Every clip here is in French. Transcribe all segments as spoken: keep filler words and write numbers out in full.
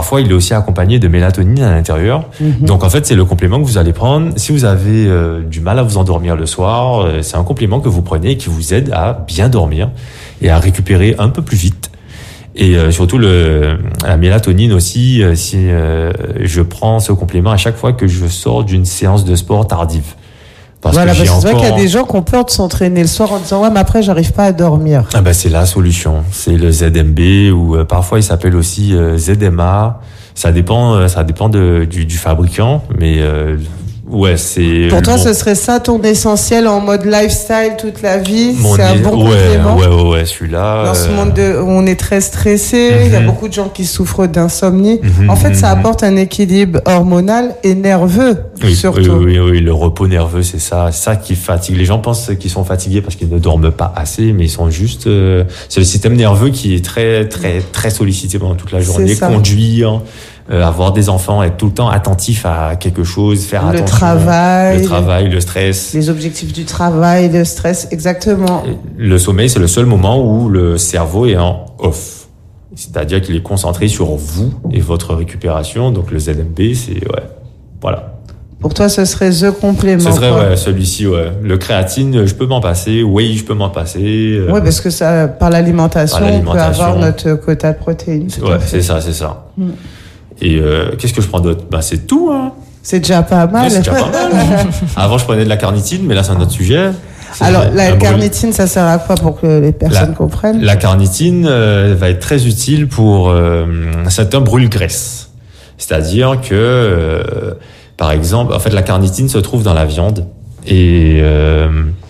parfois, il est aussi accompagné de mélatonine à l'intérieur. Mm-hmm. Donc, en fait, c'est le complément que vous allez prendre. Si vous avez euh, du mal à vous endormir le soir, euh, c'est un complément que vous prenez et qui vous aide à bien dormir et à récupérer un peu plus vite. Et euh, surtout, le, la mélatonine aussi, euh, si euh, je prends ce complément à chaque fois que je sors d'une séance de sport tardive. Parce voilà, que parce que c'est encore... vrai qu'il y a des gens qui ont peur de s'entraîner le soir en disant « Ouais, mais après, j'arrive pas à dormir. » Ah ben, c'est la solution. C'est le Z M B ou euh, parfois il s'appelle aussi euh, Z M A. Ça dépend, euh, ça dépend de, du, du fabricant, mais euh, ouais, c'est... Pour toi, bon. ce serait ça ton essentiel en mode lifestyle toute la vie? Mon c'est un bon ouais, complément? Ouais, ouais, ouais, celui-là... Dans ce euh... monde de, où on est très stressé, il mm-hmm. y a beaucoup de gens qui souffrent d'insomnie. Mm-hmm. En fait, ça apporte un équilibre hormonal et nerveux, oui, surtout. Oui, oui, oui, le repos nerveux, c'est ça. C'est ça qui fatigue. Les gens pensent qu'ils sont fatigués parce qu'ils ne dorment pas assez, mais ils sont juste... Euh... C'est le système nerveux qui est très, très, très sollicité pendant toute la journée. Conduire... Euh, avoir des enfants, être tout le temps attentif à quelque chose, faire le attention. Travail, le travail, le stress. Les objectifs du travail, le stress, exactement. Le sommeil, c'est le seul moment où le cerveau est en off. C'est-à-dire qu'il est concentré sur vous et votre récupération. Donc le Z M B, c'est... ouais, voilà. Pour toi, ce serait the complément. Ce serait, quoi. ouais, celui-ci, ouais. Le créatine, je peux m'en passer. Whey, je peux m'en passer. Oui, parce que ça, par l'alimentation, par l'alimentation, on peut avoir notre quota de protéines. Ouais, c'est ça, c'est ça. Hmm. Et euh, qu'est-ce que je prends d'autre? Bah c'est tout. Hein. C'est déjà pas mal. Oui, c'est déjà pas mal. Avant je prenais de la carnitine, mais là c'est un autre sujet. C'est Alors la carnitine, ça sert à quoi pour que les personnes la, comprennent? La carnitine euh, va être très utile pour euh, c'est un brûle-graisse. C'est-à-dire que euh, par exemple, en fait la carnitine se trouve dans la viande et euh,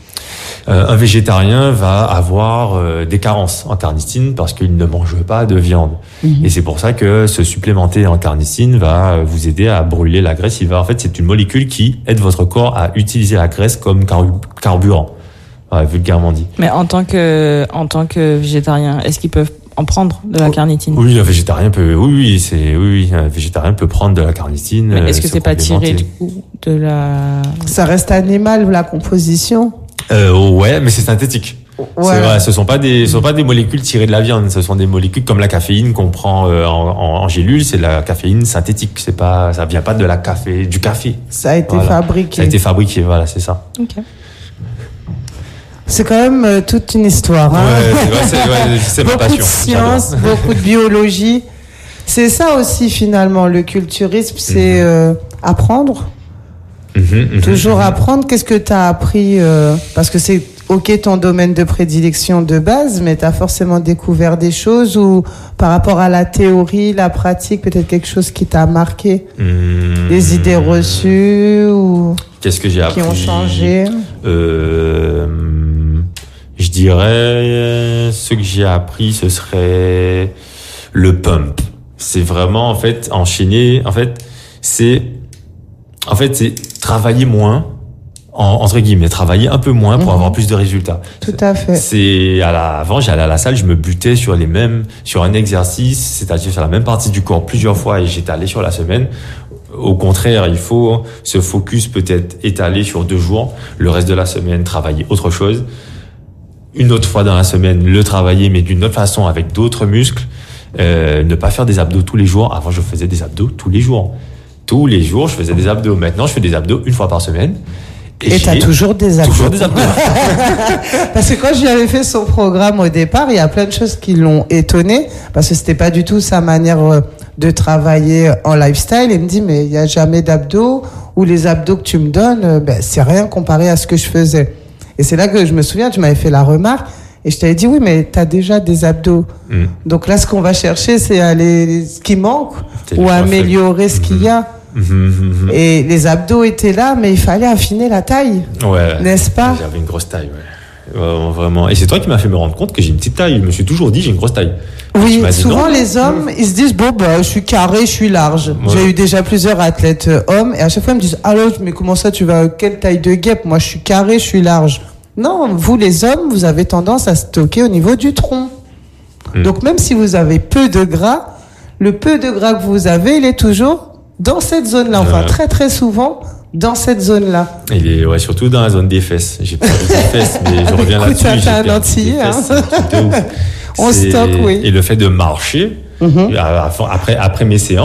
Euh, un végétarien va avoir euh, des carences en carnitine parce qu'il ne mange pas de viande. Mmh. Et c'est pour ça que se supplémenter en carnitine va vous aider à brûler la graisse. Il va, en fait, c'est une molécule qui aide votre corps à utiliser la graisse comme car- carburant, ouais, vulgairement dit. Mais en tant que, en tant que végétarien, est-ce qu'ils peuvent en prendre de la carnitine? Oui, un végétarien peut, oui, oui, c'est, oui, un végétarien peut prendre de la carnitine. Mais est-ce que c'est pas tiré, du coup, de la... Ça reste animal, la composition? Euh, ouais, mais c'est synthétique. Ouais. C'est vrai, ce sont pas des, ce sont pas des molécules tirées de la viande. Ce sont des molécules comme la caféine qu'on prend euh, en, en, en gélule. C'est de la caféine synthétique. C'est pas, ça vient pas de la café, du café. Ça a été voilà. fabriqué. Ça a été fabriqué, voilà, c'est ça. Ok. C'est quand même euh, toute une histoire. Hein. Ouais, c'est, ouais, c'est, ouais, c'est ma passion. Beaucoup de science, beaucoup de biologie. C'est ça aussi finalement le culturisme, c'est mm-hmm. euh, apprendre. Mmh, mmh, Toujours mmh. apprendre. Qu'est-ce que tu as appris euh, parce que c'est ok ton domaine de prédilection de base, mais tu as forcément découvert des choses ou par rapport à la théorie, la pratique, peut-être quelque chose qui t'a marqué, mmh. des idées reçues ou qu'est-ce que j'ai appris qui ont changé. Euh, je dirais ce que j'ai appris, ce serait le pump. C'est vraiment en fait enchaîner. En fait, c'est En fait, c'est travailler moins, en, entre guillemets, travailler un peu moins pour mmh. avoir plus de résultats. Tout à fait. C'est à la, avant, j'allais à la salle, je me butais sur les mêmes, sur un exercice, c'est-à-dire sur la même partie du corps plusieurs fois et j'étalais sur la semaine. Au contraire, il faut se focus peut-être étaler sur deux jours, le reste de la semaine travailler autre chose. Une autre fois dans la semaine, le travailler mais d'une autre façon avec d'autres muscles. Euh, ne pas faire des abdos tous les jours. Avant, je faisais des abdos tous les jours. Tous les jours, je faisais des abdos. Maintenant, je fais des abdos une fois par semaine. Et, et t'as toujours des abdos. Toujours des abdos. Parce que quand je lui avais fait son programme au départ, il y a plein de choses qui l'ont étonné. Parce que c'était pas du tout sa manière de travailler en lifestyle. Il me dit, mais il y a jamais d'abdos. Ou les abdos que tu me donnes, ben, c'est rien comparé à ce que je faisais. Et c'est là que je me souviens, tu m'avais fait la remarque. Et je t'avais dit, oui, mais t'as déjà des abdos. Mmh. Donc là, ce qu'on va chercher, c'est aller, ce qui manque c'est ou améliorer ce mmh. qu'il y a. Mmh. Et les abdos étaient là, mais il fallait affiner la taille. Ouais. N'est-ce pas? J'avais une grosse taille, ouais. ouais. Vraiment. Et c'est toi qui m'as fait me rendre compte que j'ai une petite taille. Je me suis toujours dit, j'ai une grosse taille. Oui, souvent les hommes, ils se disent, bon, bah, je suis carré, je suis large. Ouais. J'ai eu déjà plusieurs athlètes euh, hommes, et à chaque fois, ils me disent, alors, mais comment ça, tu vas, quelle taille de guêpe? Moi, je suis carré, je suis large. Non, vous les hommes, vous avez tendance à stocker au niveau du tronc. Mmh. Donc même si vous avez peu de gras, le peu de gras que vous avez, il est toujours dans cette zone-là. Enfin, euh... très très souvent dans cette zone-là. Il est ouais, surtout dans la zone des fesses. J'ai perdu des fesses, mais je reviens Écoute, là-dessus. Ça fait un antillais. Hein. On C'est... stocke, oui. Et le fait de marcher, mmh. après, après mes séances,